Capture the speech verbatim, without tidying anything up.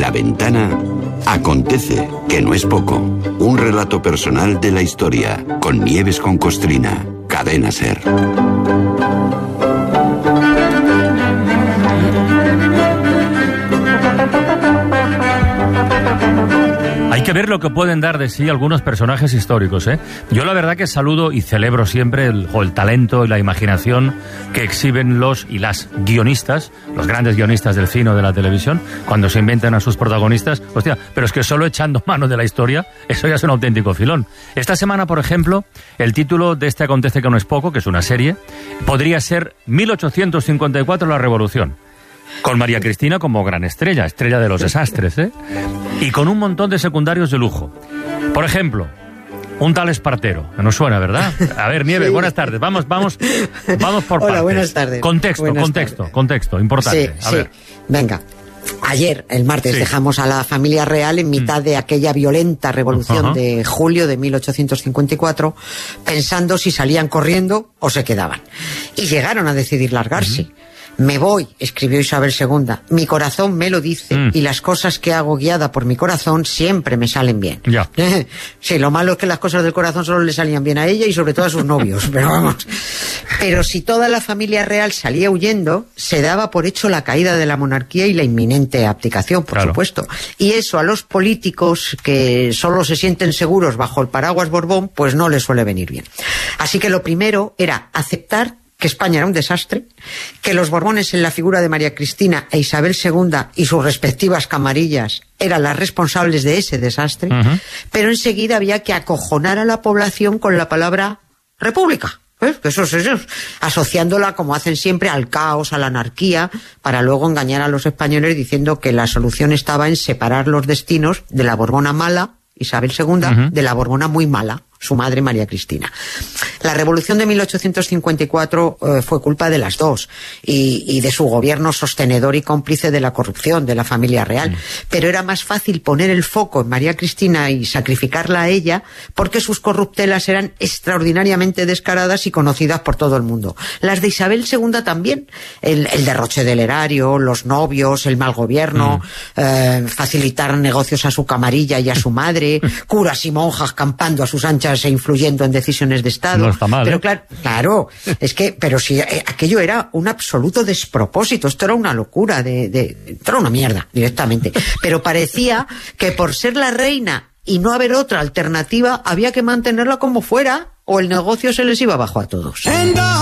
la ventana acontece, que no es poco. Un relato personal de la historia, con Nieves con Costrina. Cadena SER. Hay que ver lo que pueden dar de sí algunos personajes históricos, ¿eh? Yo la verdad que saludo y celebro siempre el, el talento y la imaginación que exhiben los y las guionistas, los grandes guionistas del cine o de la televisión, cuando se inventan a sus protagonistas. Hostia, pero es que solo echando mano de la historia, eso ya es un auténtico filón. Esta semana, por ejemplo, el título de este Acontece que no es poco, que es una serie, podría ser mil ochocientos cincuenta y cuatro, la Revolución. Con María Cristina como gran estrella, estrella de los desastres, ¿eh? Y con un montón de secundarios de lujo. Por ejemplo, un tal Espartero, que nos suena, ¿verdad? A ver, Nieves, sí. Buenas tardes. Vamos, vamos, vamos por Hola, partes. buenas tardes. Contexto, buenas contexto, tardes. contexto, importante. Sí, a sí. ver. Venga. Ayer, el martes, sí. dejamos a la familia real en mitad mm. de aquella violenta revolución uh-huh. de julio de mil ochocientos cincuenta y cuatro, pensando si salían corriendo o se quedaban. Y llegaron a decidir largarse. Uh-huh. Me voy, escribió Isabel segunda, mi corazón me lo dice mm. y las cosas que hago guiada por mi corazón siempre me salen bien. Ya. Sí, lo malo es que las cosas del corazón solo le salían bien a ella y sobre todo a sus novios, pero vamos. Pero si toda la familia real salía huyendo, se daba por hecho la caída de la monarquía y la inminente abdicación, por claro. supuesto. Y eso a los políticos que solo se sienten seguros bajo el paraguas Borbón, pues no les suele venir bien. Así que lo primero era aceptar que España era un desastre, que los Borbones en la figura de María Cristina e Isabel segunda y sus respectivas camarillas eran las responsables de ese desastre, uh-huh. pero enseguida había que acojonar a la población con la palabra república. ¿Eh? Eso es eso, asociándola, como hacen siempre, al caos, a la anarquía, para luego engañar a los españoles diciendo que la solución estaba en separar los destinos de la Borbona mala, Isabel segunda, uh-huh. de la Borbona muy mala, su madre María Cristina. La revolución de mil ochocientos cincuenta y cuatro eh, fue culpa de las dos y, y de su gobierno sostenedor y cómplice de la corrupción de la familia real. Mm. Pero era más fácil poner el foco en María Cristina y sacrificarla a ella porque sus corruptelas eran extraordinariamente descaradas y conocidas por todo el mundo. Las de Isabel segunda también. El, el derroche del erario, los novios, el mal gobierno, mm. eh, facilitar negocios a su camarilla y a su madre, curas y monjas campando a sus anchas e influyendo en decisiones de Estado. No está mal, pero ¿eh? claro, claro, es que, pero si eh, aquello era un absoluto despropósito, esto era una locura, de, de, esto era una mierda, directamente. Pero parecía que por ser la reina y no haber otra alternativa, había que mantenerla como fuera, o el negocio se les iba abajo a todos.